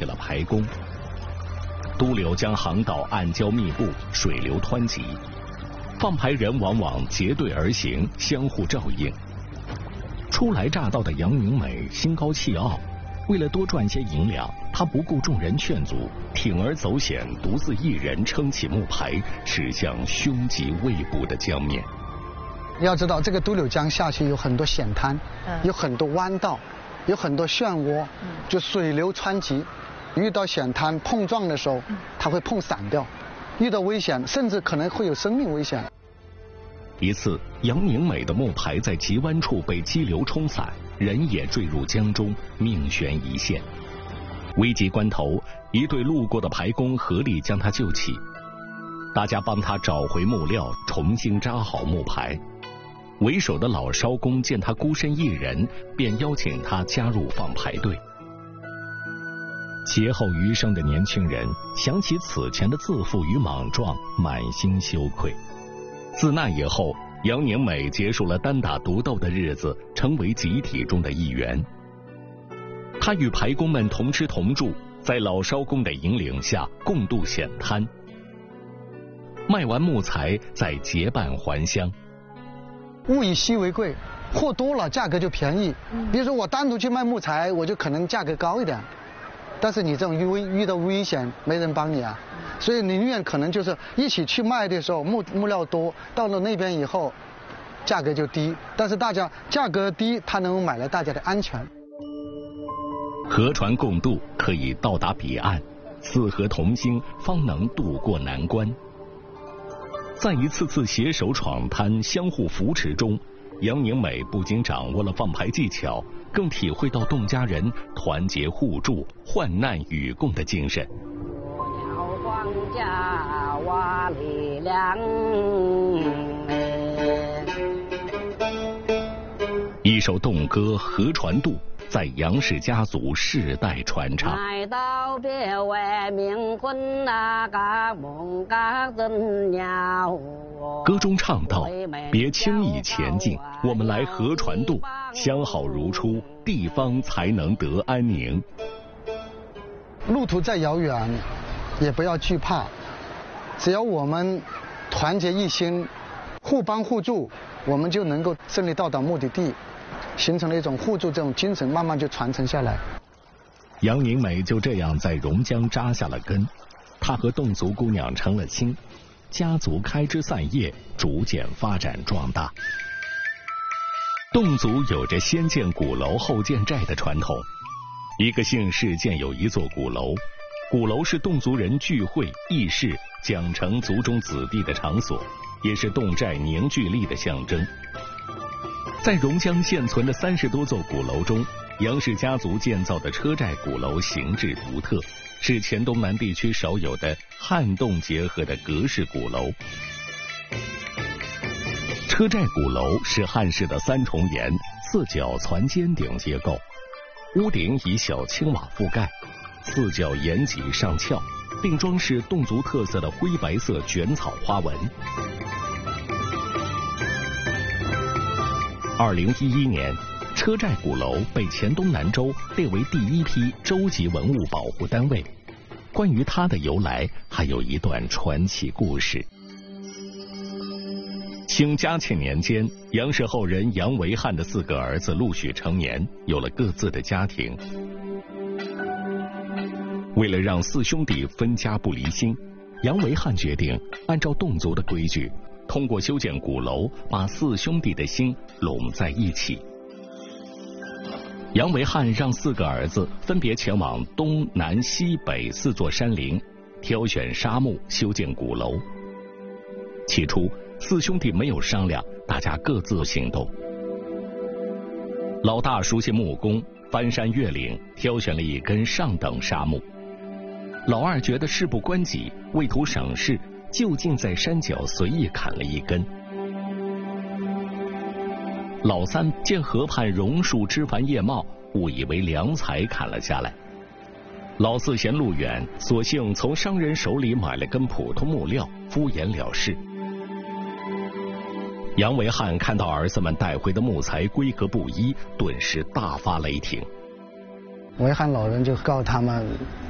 起了排工。都柳江航道暗礁密布，水流湍急，放排人往往结队而行，相互照应。初来乍到的杨明美心高气傲，为了多赚些银两，他不顾众人劝阻，铤而走险，独自一人撑起木排，驶向凶吉未卜的江面。 要知道，这个都柳江下去有很多险滩，有很多弯道，有很多漩涡，就水流湍急。遇到险滩碰撞的时候，它会碰散掉；遇到危险，甚至可能会有生命危险。 一次，杨明美的木排在急弯处被激流冲散，人也坠入江中，命悬一线。危急关头，一队路过的排工合力将他救起，大家帮他找回木料，重新扎好木排。为首的老艄工见他孤身一人，便邀请他加入放排队。劫后余生的年轻人想起此前的自负与莽撞，满心羞愧。自那以后，杨宁美结束了单打独斗的日子，成为集体中的一员。他与排工们同吃同住，在老艄工的引领下共度险滩。卖完木材，再结伴还乡。 物以稀为贵，货多了价格就便宜。比如说我单独去卖木材，我就可能价格高一点。但是你这种遇到危险，没人帮你啊，所以宁愿可能就是一起去卖的时候，木料多，到了那边以后，价格就低。但是大家价格低，他能买来大家的安全。 河船共渡，可以到达彼岸，四河同心，方能渡过难关。在一次次携手闯滩、相互扶持中，杨宁美不仅掌握了放排技巧，更体会到侗家人团结互助、患难与共的精神。一首侗歌《河船渡》在杨氏家族世代传唱。歌中唱道：别轻易前进，我们来河船渡，相好如初，地方才能得安宁。 路途再遥远，也不要惧怕，只要我们团结一心，互帮互助，我们就能够顺利到达目的地，形成了一种互助这种精神，慢慢就传承下来。 杨宁美就这样在榕江扎下了根，她和侗族姑娘成了亲，家族开枝散叶，逐渐发展壮大。侗族有着先建鼓楼后建寨的传统，一个姓氏建有一座鼓楼，鼓楼是侗族人聚会议事、奖惩族中子弟的场所，也是侗寨凝聚力的象征。在榕江现存的30多座鼓楼中，杨氏家族建造的车寨鼓楼形制独特，是黔东南地区少有的汉侗结合的格式鼓楼。车寨鼓楼是汉式的3重檐、4角攒尖顶结构，屋顶以小青瓦覆盖，4角檐脊上翘，并装饰侗族特色的灰白色卷草花纹。2011年，车寨鼓楼被黔东南州列为第1批州级文物保护单位。关于它的由来，还有一段传奇故事。清嘉庆年间，杨氏后人杨维汉的4个儿子陆续成年，有了各自的家庭。为了让4兄弟分家不离心，杨维汉决定按照侗族的规矩，通过修建鼓楼，把4兄弟的心拢在一起。杨维汉让4个儿子分别前往东南西北4座山林，挑选沙木修建鼓楼。起初4兄弟没有商量，大家各自行动。老大熟悉木工，翻山越岭挑选了一根上等沙木。老二觉得事不关己，为图省事，就近在山脚随意砍了一根。老三见河畔榕树枝繁叶茂，误以为良材，砍了下来。老四嫌路远，索性从商人手里买了根普通木料，敷衍了事。杨维汉看到儿子们带回的木材规格不一，顿时大发雷霆。 维汉老人就告诉他们，